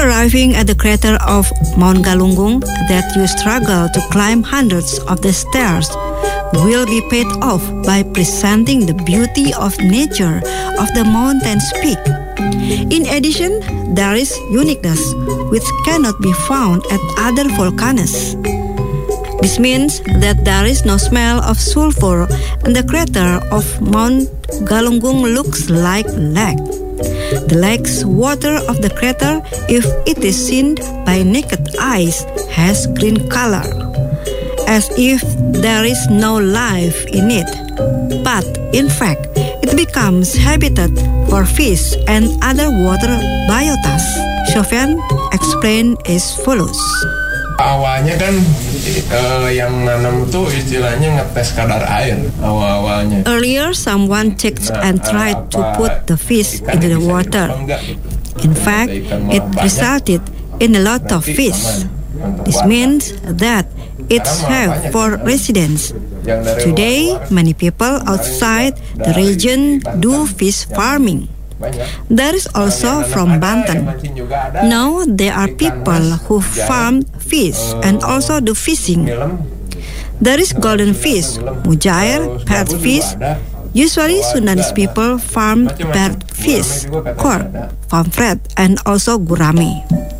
arriving at the crater of Mount Galunggung that you struggle to climb hundreds of the stairs will be paid off by presenting the beauty of nature of the mountain's peak. In addition, there is uniqueness which cannot be found at other volcanoes. This means that there is no smell of sulfur and the crater of Mount Galunggung looks like lake. The lake's water of the crater, if it is seen by naked eyes, has green color, as if there is no life in it. But in fact, it becomes habitat for fish and other water biotas. Sofyan explained as follows. Awalnya kan yang nanam tuh istilahnya ngetes kadar air awal-awalnya. Earlier, someone checked and tried to put the fish into the water. In fact, it resulted in a lot of fish. This means that it's safe for residents. Today, many people outside the region do fish farming. There is also from Banten. Now there are people who farm fish and also do fishing. There is golden fish, mujair, pet fish. Usually Sundanese people farm pet fish, korb, pomfret, and also gurame.